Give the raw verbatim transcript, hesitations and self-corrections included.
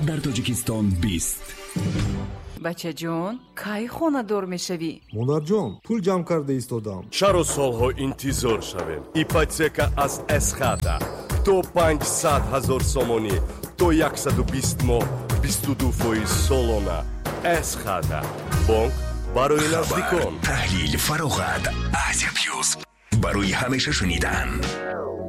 فقط در تاجیکستان بیست. بچه جون کی خونه دور میشوی؟ монар ҷон пул ҷамъ карда истодам. чаро солҳо интизор шавем? ипотека аз эсхата то панҷсад ҳазор сомонӣ то яксаду бист моҳ бисту ду фоиз солона. эсхата бонк барои наздикон. таҳлил фароғат азия плюс барои ҳамеша шунидан.